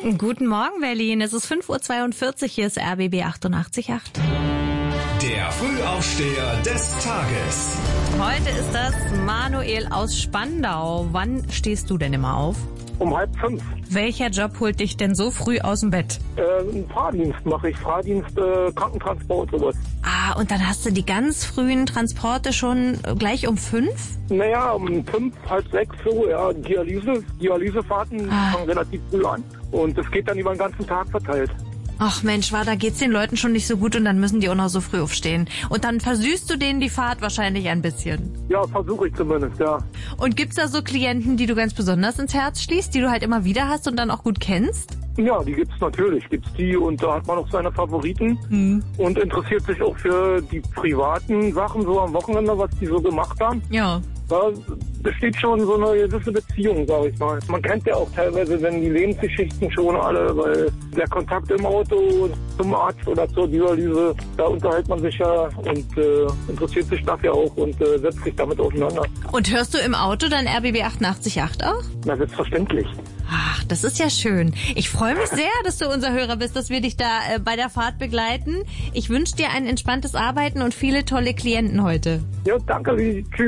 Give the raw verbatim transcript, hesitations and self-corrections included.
Guten Morgen, Berlin. Es ist fünf Uhr zweiundvierzig. Hier ist R B B achtundachtzig Komma acht. Der Frühaufsteher des Tages. Heute ist das Manuel aus Spandau. Wann stehst du denn immer auf? Um halb fünf. Welcher Job holt dich denn so früh aus dem Bett? Äh, einen Fahrdienst mache ich. Fahrdienst, äh, Krankentransport, sowas. Ah, und dann hast du die ganz frühen Transporte schon gleich um fünf? Naja, um fünf, halb sechs, so, ja. Dialyse, Dialysefahrten Ah. fangen relativ früh an. Und das geht dann über den ganzen Tag verteilt. Ach Mensch, war, da geht's den Leuten schon nicht so gut und dann müssen die auch noch so früh aufstehen. Und dann versüßt du denen die Fahrt wahrscheinlich ein bisschen. Ja, versuche ich zumindest, ja. Und gibt's da so Klienten, die du ganz besonders ins Herz schließt, die du halt immer wieder hast und dann auch gut kennst? Ja, die gibt's natürlich, gibt's die und da hat man auch seine Favoriten Hm. und interessiert sich auch für die privaten Sachen so am Wochenende, was die so gemacht haben. Ja. Da besteht schon so eine gewisse Beziehung, sag ich mal. Man kennt ja auch teilweise dann die Lebensgeschichten schon alle, weil der Kontakt im Auto zum Arzt oder zur Dialyse, da unterhält man sich ja und äh, interessiert sich dafür auch und äh, setzt sich damit auseinander. Und hörst du im Auto dann R B B achtundachtzig Komma acht auch? Na, selbstverständlich. Ach, das ist ja schön. Ich freue mich sehr, dass du unser Hörer bist, dass wir dich da äh, bei der Fahrt begleiten. Ich wünsche dir ein entspanntes Arbeiten und viele tolle Klienten heute. Ja, danke, tschüss.